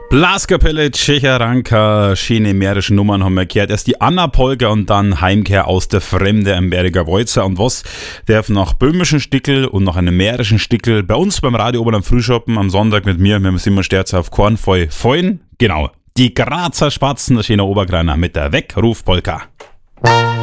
Blaskapelle, Tschecheranka, schöne mährischen Nummern haben wir gehört. Erst die Anna-Polka und dann Heimkehr aus der Fremde am Berger Wolzer. Und was darf nach böhmischen Stickel und nach einem mährischen Stickel bei uns beim Radio Oberland Frühschoppen am Sonntag mit mir Simon Sterz auf Kornfeu feuen? Genau, die Grazer Spatzen, der schöne Obergreiner mit der Weckruf-Polka.